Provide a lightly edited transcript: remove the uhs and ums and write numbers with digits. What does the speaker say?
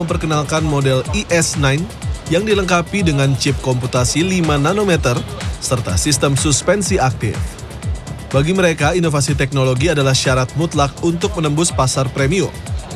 memperkenalkan model ES9 yang dilengkapi dengan chip komputasi 5 nanometer serta sistem suspensi aktif. Bagi mereka, inovasi teknologi adalah syarat mutlak untuk menembus pasar premium.